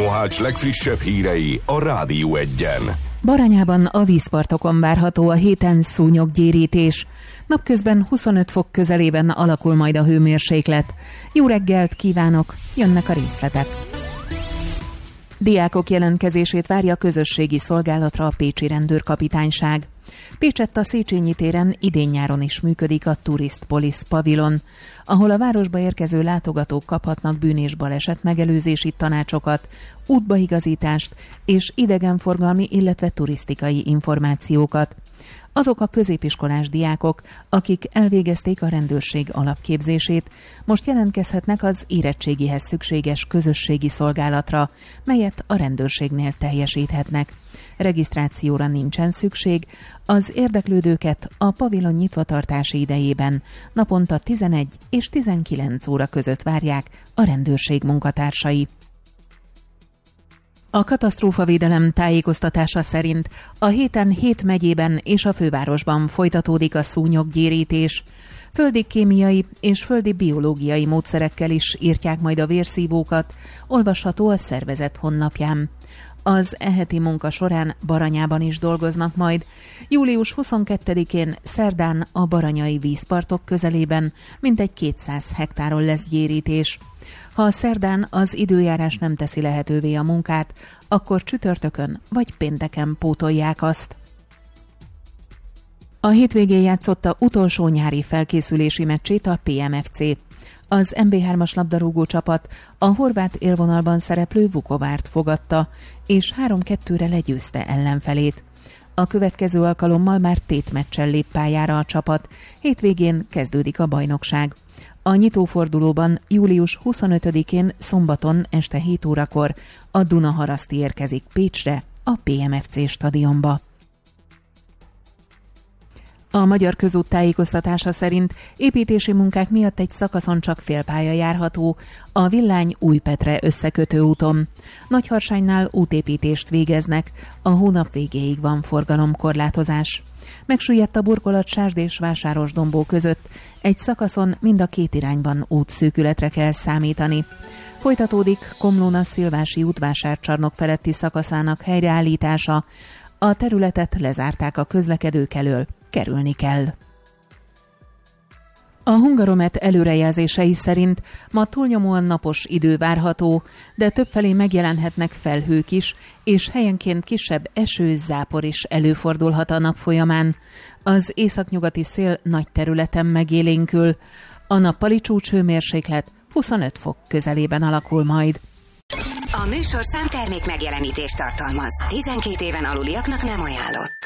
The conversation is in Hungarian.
Mohács legfrissebb hírei a Rádió Egyen. Baranyában a vízpartokon várható a héten szúnyoggyérítés. Napközben 25 fok közelében alakul majd a hőmérséklet. Jó reggelt kívánok, jönnek a részletek. Diákok jelentkezését várja közösségi szolgálatra a pécsi rendőrkapitányság. Pécsett a Széchenyi téren idén-nyáron is működik a Tourist Police pavilon, ahol a városba érkező látogatók kaphatnak bűn- és baleset megelőzési tanácsokat, útbaigazítást és idegenforgalmi, illetve turisztikai információkat. Azok a középiskolás diákok, akik elvégezték a rendőrség alapképzését, most jelentkezhetnek az érettségihez szükséges közösségi szolgálatra, melyet a rendőrségnél teljesíthetnek. Regisztrációra nincsen szükség, az érdeklődőket a pavilon nyitvatartási idejében naponta 11 és 19 óra között várják a rendőrség munkatársai. A katasztrófavédelem tájékoztatása szerint a héten 7 megyében és a fővárosban folytatódik a szúnyoggyérítés. Földi kémiai és földi biológiai módszerekkel is írtják majd a vérszívókat, olvasható a szervezet honlapján. Az eheti munka során Baranyában is dolgoznak majd. Július 22-én szerdán a baranyai vízpartok közelében mintegy 200 hektáron lesz gyérítés. Ha szerdán az időjárás nem teszi lehetővé a munkát, akkor csütörtökön vagy pénteken pótolják azt. A hétvégén játszotta utolsó nyári felkészülési meccsét a PMFC. Az MB3-as labdarúgó csapat a horvát élvonalban szereplő Vukovárt fogadta, és 3-2-re legyőzte ellenfelét. A következő alkalommal már tétmeccsel lép pályára a csapat, hétvégén kezdődik a bajnokság. A nyitófordulóban július 25-én szombaton este 7 órakor a Dunaharaszti érkezik Pécsre, a PMFC stadionba. A Magyar Közút tájékoztatása szerint építési munkák miatt egy szakaszon csak félpálya járható, a Villány-Újpetre összekötő úton. Nagyharsánynál útépítést végeznek, a hónap végéig van forgalomkorlátozás. Megsüllyedt a burkolat Sásd és Vásárosdombó között, egy szakaszon mind a két irányban útszűkületre kell számítani. Folytatódik Komlóna-Szilvási út vásárcsarnok feletti szakaszának helyreállítása, a területet lezárták a közlekedők elől, kerülni kell. A Hungaromet előrejelzései szerint ma túlnyomóan napos idő várható, de többfelé megjelenhetnek felhők is, és helyenként kisebb eső, zápor is előfordulhat a nap folyamán. Az északnyugati szél nagy területen megélénkül. A nappali csúcshőmérséklet 25 fok közelében alakul majd. A műsorszám termék megjelenítést tartalmaz. 12 éven aluliaknak nem ajánlott.